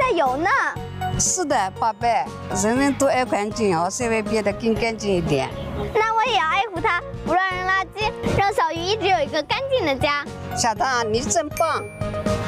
的有呢。 是的，宝贝，人人都爱干净哦，稍微变得更干净一点。 那我也要爱护它，不乱扔垃圾，让小鱼一直有一个干净的家。 小唐，你真棒！